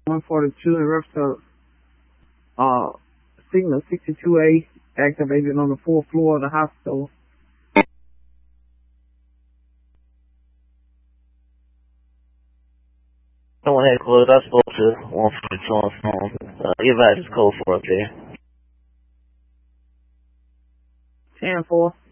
142 in reference to signal 62A activated on the 4th floor of the hospital. I went ahead and closed. I spoke to 142 on the phone. Your advice is code 4 up there. 10-4.